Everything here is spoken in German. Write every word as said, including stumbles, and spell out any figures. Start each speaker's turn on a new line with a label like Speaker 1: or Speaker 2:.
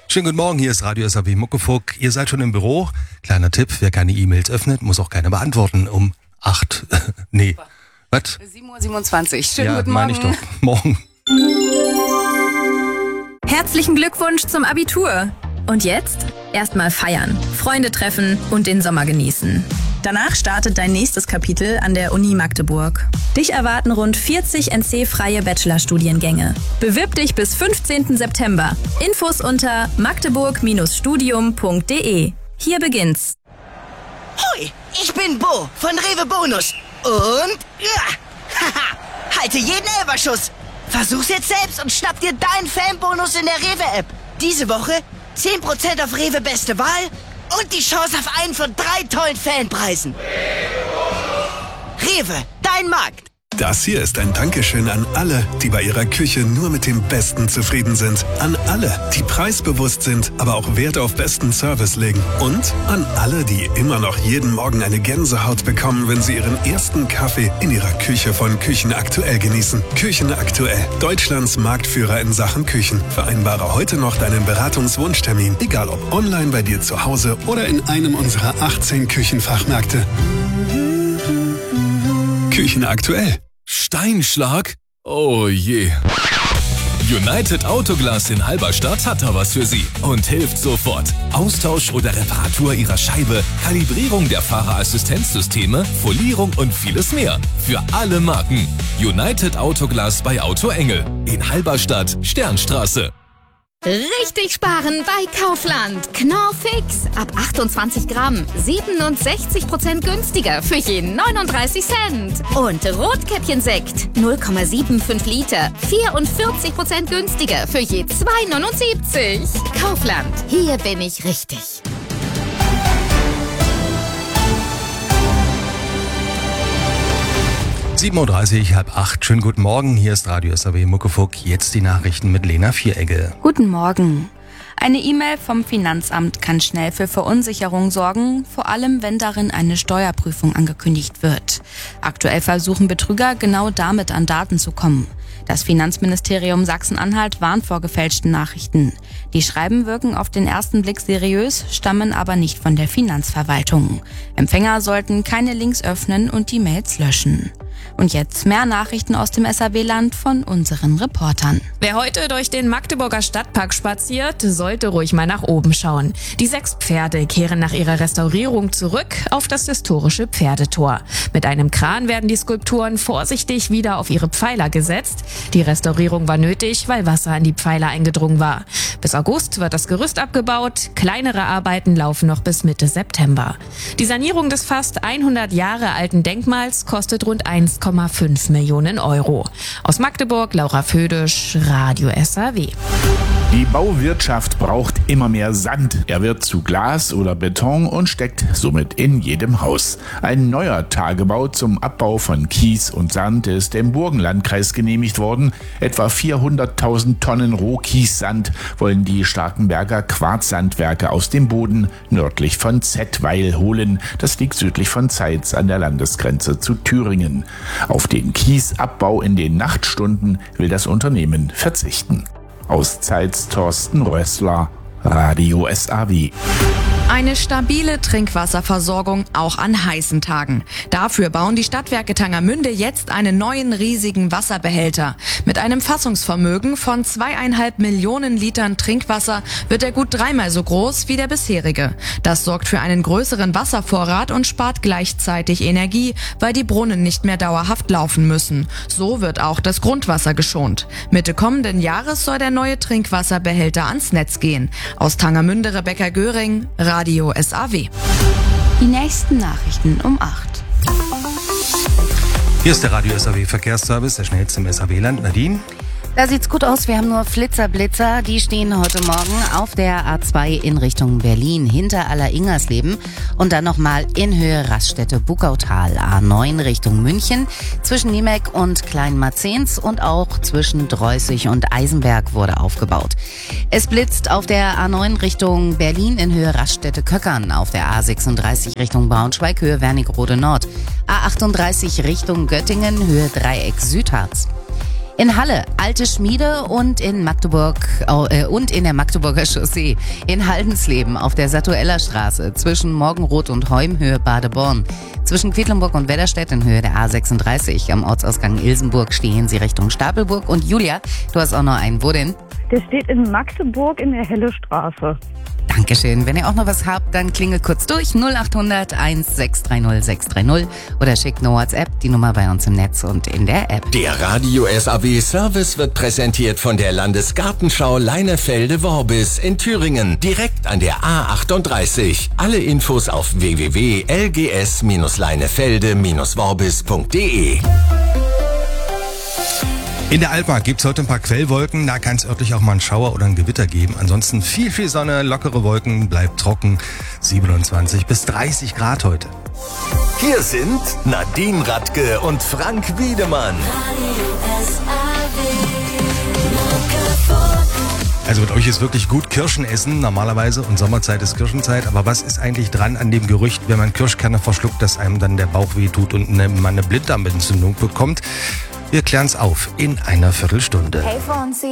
Speaker 1: Schönen guten Morgen, hier ist Radio S A W Muckefuck. Ihr seid schon im Büro. Kleiner Tipp, wer keine E-Mails öffnet, muss auch keine beantworten. Um acht. nee. Was?
Speaker 2: sieben Uhr siebenundzwanzig. Schönen
Speaker 1: ja,
Speaker 2: guten Morgen.
Speaker 1: Meine ich doch. Morgen.
Speaker 3: Herzlichen Glückwunsch zum Abitur. Und jetzt? Erstmal feiern, Freunde treffen und den Sommer genießen.
Speaker 4: Danach startet dein nächstes Kapitel an der Uni Magdeburg. Dich erwarten rund vierzig N C-freie Bachelorstudiengänge.
Speaker 3: Bewirb dich bis fünfzehnten September. Infos unter magdeburg Studium punkt de. Hier beginnt's.
Speaker 5: Hoi, ich bin Bo von Rewe Bonus. Und ja, haha, halte jeden Elferschuss. Versuch's jetzt selbst und schnapp dir deinen Fanbonus in der Rewe-App. Diese Woche zehn Prozent auf Rewe Beste Wahl und die Chance auf einen von drei tollen Fanpreisen. Rewe, dein Markt.
Speaker 6: Das hier ist ein Dankeschön an alle, die bei ihrer Küche nur mit dem Besten zufrieden sind. An alle, die preisbewusst sind, aber auch Wert auf besten Service legen. Und an alle, die immer noch jeden Morgen eine Gänsehaut bekommen, wenn sie ihren ersten Kaffee in ihrer Küche von Küchen Aktuell genießen. Küchen Aktuell, Deutschlands Marktführer in Sachen Küchen. Vereinbare heute noch deinen Beratungswunschtermin, egal ob online bei dir zu Hause oder in einem unserer achtzehn Küchenfachmärkte. Küchen Aktuell.
Speaker 7: Steinschlag? Oh je. United Autoglas in Halberstadt hat da was für Sie und hilft sofort. Austausch oder Reparatur Ihrer Scheibe, Kalibrierung der Fahrerassistenzsysteme, Folierung und vieles mehr. Für alle Marken. United Autoglas bei Auto Engel. In Halberstadt, Sternstraße.
Speaker 8: Richtig sparen bei Kaufland. Knorr-Fix. Ab achtundzwanzig Gramm. siebenundsechzig Prozent günstiger für jeden neununddreißig Cent. Und Rotkäppchensekt. null Komma fünfundsiebzig Liter. vierundvierzig Prozent günstiger für je zwei neunundsiebzig. Kaufland. Hier bin ich richtig.
Speaker 1: sieben Uhr dreißig, halb acht. Schönen guten Morgen. Hier ist Radio S A W Muckefuck. Jetzt die Nachrichten mit Lena Vieregge.
Speaker 9: Guten Morgen. Eine E-Mail vom Finanzamt kann schnell für Verunsicherung sorgen, vor allem wenn darin eine Steuerprüfung angekündigt wird. Aktuell versuchen Betrüger genau damit an Daten zu kommen. Das Finanzministerium Sachsen-Anhalt warnt vor gefälschten Nachrichten. Die Schreiben wirken auf den ersten Blick seriös, stammen aber nicht von der Finanzverwaltung. Empfänger sollten keine Links öffnen und die Mails löschen. Und jetzt mehr Nachrichten aus dem S A W-Land von unseren Reportern.
Speaker 10: Wer heute durch den Magdeburger Stadtpark spaziert, sollte ruhig mal nach oben schauen. Die sechs Pferde kehren nach ihrer Restaurierung zurück auf das historische Pferdetor. Mit einem Kran werden die Skulpturen vorsichtig wieder auf ihre Pfeiler gesetzt. Die Restaurierung war nötig, weil Wasser an die Pfeiler eingedrungen war. Bis August wird das Gerüst abgebaut. Kleinere Arbeiten laufen noch bis Mitte September. Die Sanierung des fast hundert Jahre alten Denkmals kostet rund eins Komma fünf Millionen Euro. Aus Magdeburg, Laura Födisch, Radio S A W.
Speaker 11: Die Bauwirtschaft braucht immer mehr Sand. Er wird zu Glas oder Beton und steckt somit in jedem Haus. Ein neuer Tagebau zum Abbau von Kies und Sand ist im Burgenlandkreis genehmigt worden. Etwa vierhunderttausend Tonnen Rohkiessand wollen die Starkenberger Quarzsandwerke aus dem Boden nördlich von Zettweil holen. Das liegt südlich von Zeitz an der Landesgrenze zu Thüringen. Auf den Kiesabbau in den Nachtstunden will das Unternehmen verzichten. Aus Zeitz Thorsten Rössler, Radio S A W.
Speaker 12: Eine stabile Trinkwasserversorgung auch an heißen Tagen. Dafür bauen die Stadtwerke Tangermünde jetzt einen neuen riesigen Wasserbehälter. Mit einem Fassungsvermögen von zweieinhalb Millionen Litern Trinkwasser wird er gut dreimal so groß wie der bisherige. Das sorgt für einen größeren Wasservorrat und spart gleichzeitig Energie, weil die Brunnen nicht mehr dauerhaft laufen müssen. So wird auch das Grundwasser geschont. Mitte kommenden Jahres soll der neue Trinkwasserbehälter ans Netz gehen. Aus Tangermünde Rebecca Göring, Radio S A W.
Speaker 9: Die nächsten Nachrichten um acht.
Speaker 1: Hier ist der Radio S A W Verkehrsservice, der schnellste im S A W-Land. Nadine?
Speaker 2: Da sieht's gut aus. Wir haben nur Flitzer-Blitzer. Die stehen heute Morgen auf der A zwei in Richtung Berlin hinter Aller-Ingersleben und dann nochmal in Höhe Raststätte-Buckautal. A neun Richtung München zwischen Niemek und Kleinmarzens und auch zwischen Dreußig und Eisenberg wurde aufgebaut. Es blitzt auf der A neun Richtung Berlin in Höhe Raststätte-Köckern, auf der A sechsunddreißig Richtung Braunschweig Höhe Wernigerode Nord, A achtunddreißig Richtung Göttingen Höhe Dreieck Südharz. In Halle, Alte Schmiede und in Magdeburg äh, und in der Magdeburger Chaussee. In Haldensleben auf der Satueller Straße zwischen Morgenroth und Heum Höhe Badeborn. Zwischen Quedlinburg und Wedderstedt in Höhe der A sechsunddreißig. Am Ortsausgang Ilsenburg stehen Sie Richtung Stapelburg. Und Julia, du hast auch noch einen. Wo denn?
Speaker 13: Der steht in Magdeburg in der Helle Straße.
Speaker 2: Dankeschön. Wenn ihr auch noch was habt, dann klingelt kurz durch null acht hundert eins sechs drei null sechs drei null oder schickt eine WhatsApp, die Nummer bei uns im Netz und in der App.
Speaker 14: Der Radio S A W Service wird präsentiert von der Landesgartenschau Leinefelde-Worbis in Thüringen, direkt an der A achtunddreißig. Alle Infos auf w w w punkt l g s leinefelde worbis punkt d e.
Speaker 1: In der Altmark gibt es heute ein paar Quellwolken, da kann es örtlich auch mal einen Schauer oder ein Gewitter geben. Ansonsten viel, viel Sonne, lockere Wolken, bleibt trocken, siebenundzwanzig bis dreißig Grad heute.
Speaker 14: Hier sind Nadine Radke und Frank Wiedemann.
Speaker 1: Also mit euch ist wirklich gut Kirschen essen, normalerweise, und Sommerzeit ist Kirschenzeit. Aber was ist eigentlich dran an dem Gerücht, wenn man Kirschkerne verschluckt, dass einem dann der Bauch wehtut und eine, man eine Blinddarmentzündung bekommt? Wir klären es auf in einer Viertelstunde.
Speaker 15: Hey,